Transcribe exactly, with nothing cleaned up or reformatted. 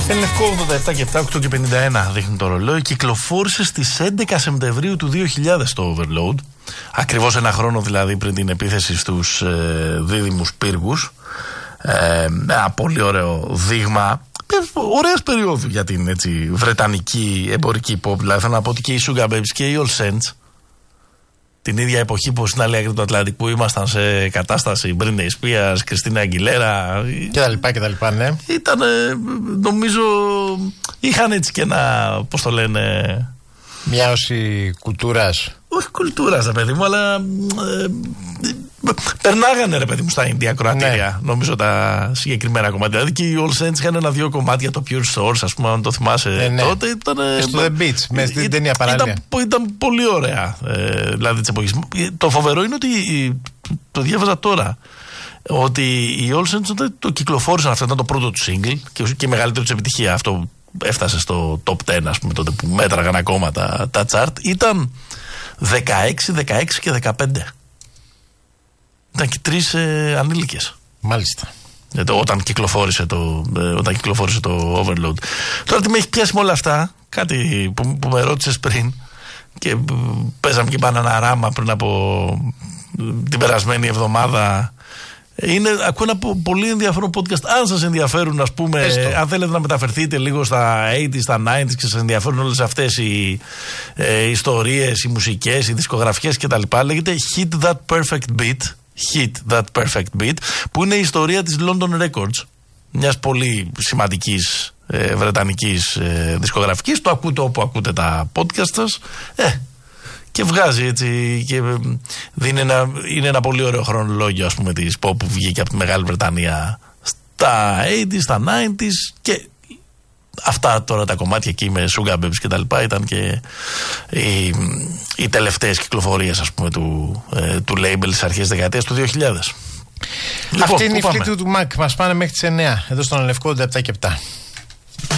Λευκό ογδόντα επτά και επτά, οκτώ και πενήντα ένα δείχνει το ρολόι. Κυκλοφόρησε στις έντεκα Σεπτεμβρίου του δύο χιλιάδες το Overload. Ακριβώς ένα χρόνο δηλαδή πριν την επίθεση στους ε, δίδυμους πύργους. Ε, ένα πολύ ωραίο δείγμα ωραίας περίοδου για την έτσι, βρετανική εμπορική pop. Δηλαδή θέλω να πω ότι και οι Sugar Babes και οι All Saints, την ίδια εποχή που στην άλλη άκρη του Ατλαντικού ήμασταν σε κατάσταση Britney Spears, Christina Aguilera και τα λοιπά και τα λοιπά, ναι. Ήταν, νομίζω, είχαν έτσι και ένα, πώς το λένε, μια όση κουλτούρας. Όχι κουλτούρας, ρε παιδί μου, αλλά ε, περνάγανε, ρε παιδί μου, στα Ινδία Κροατήρια, ναι. Νομίζω τα συγκεκριμένα κομμάτια. Δηλαδή και οι All Saints είχαν ένα-δύο κομμάτια, το Pure Source, ας πούμε, αν το θυμάσαι, ε, ναι. Τότε. Ήταν, στο The Beach, με στην ταινία παράλληλα. Ήταν, ήταν πολύ ωραία, ε, δηλαδή της εποχής. Το φοβερό είναι ότι, το διάβαζα τώρα, ότι οι All Saints όταν το κυκλοφόρησαν, αυτό ήταν το πρώτο του single και, και η μεγαλύτερη τους επιτυχία, αυτό έφτασε στο top δέκα, ας πούμε, τότε που μέτραγαν ακόμα τα, τα chart, ήταν δεκαέξι, δεκαέξι και δεκαπέντε. Ήταν και τρεις ε, ανήλικες. Μάλιστα. Ε, το, όταν, κυκλοφόρησε το, ε, όταν κυκλοφόρησε το Overload. Τώρα τι με έχει πιάσει με όλα αυτά, κάτι που, που με ρώτησες πριν και ε, παίζαμε και πάνω ένα ράμα πριν από ε, την περασμένη εβδομάδα. Είναι, ακούω ένα πολύ ενδιαφέρον podcast. Αν σας ενδιαφέρουν, ας πούμε, Έστω. αν θέλετε να μεταφερθείτε λίγο στα ογδόντα, στα ενενήντα και σας ενδιαφέρουν όλες αυτές οι ε, ιστορίες, οι μουσικές, οι δισκογραφίες κτλ. Λέγεται Hit That Perfect Beat. Hit That Perfect Beat, που είναι η ιστορία της London Records, μιας πολύ σημαντικής ε, βρετανικής ε, δισκογραφικής. Το ακούτε όπου ακούτε τα podcast σας. Ε, και βγάζει έτσι και δίνει ένα, είναι ένα πολύ ωραίο χρονολόγιο, ας πούμε, της pop που βγήκε από τη Μεγάλη Βρετανία στα ογδόντα, στα ενενήντα και αυτά τώρα τα κομμάτια εκεί με Sugar Babes και τα λοιπά ήταν και οι, οι τελευταίες κυκλοφορίες, ας πούμε, του, ε, του label στις αρχές δεκαετίας του δύο χιλιάδες. Αυτή λοιπόν, είναι η φλήτη του Mac. Μας πάνε μέχρι τις εννιά εδώ στον Λευκό ογδόντα επτά και επτά.